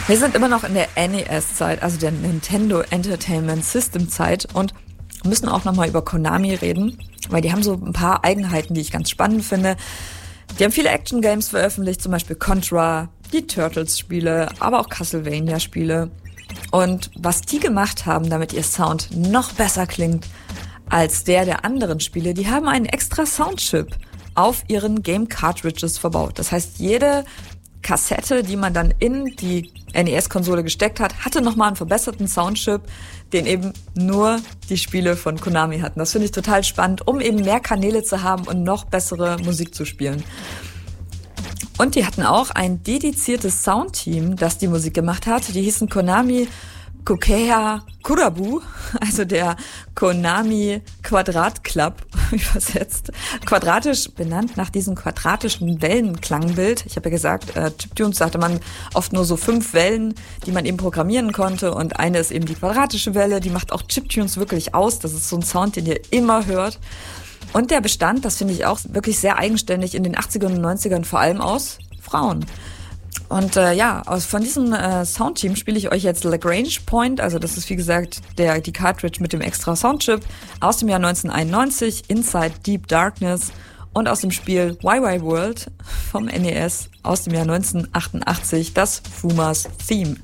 Wir sind immer noch in der NES-Zeit, also der Nintendo Entertainment System-Zeit, und müssen auch nochmal über Konami reden, weil die haben so ein paar Eigenheiten, die ich ganz spannend finde. Die haben viele Action-Games veröffentlicht, zum Beispiel Contra, die Turtles-Spiele, aber auch Castlevania-Spiele. Und was die gemacht haben, damit ihr Sound noch besser klingt als der anderen Spiele, die haben einen extra Soundchip auf ihren Game-Cartridges verbaut. Das heißt, jede Kassette, die man dann in die NES-Konsole gesteckt hat, hatte nochmal einen verbesserten Soundchip, den eben nur die Spiele von Konami hatten. Das finde ich total spannend, um eben mehr Kanäle zu haben und noch bessere Musik zu spielen. Und die hatten auch ein dediziertes Soundteam, das die Musik gemacht hat. Die hießen Konami Kokeha Kurabu, also der Konami Quadrat Club übersetzt. Quadratisch benannt nach diesem quadratischen Wellenklangbild. Ich habe ja gesagt, Chiptunes hatte man oft nur so 5 Wellen, die man eben programmieren konnte. Und eine ist eben die quadratische Welle, die macht auch Chiptunes wirklich aus. Das ist so ein Sound, den ihr immer hört. Und der bestand, das finde ich auch wirklich sehr eigenständig, in den 80ern und 90ern vor allem aus Frauen. Und von diesem Soundteam spiele ich euch jetzt Lagrange Point, also das ist wie gesagt die Cartridge mit dem extra Soundchip aus dem Jahr 1991, Inside Deep Darkness, und aus dem Spiel YY World vom NES aus dem Jahr 1988, das Fumas Theme.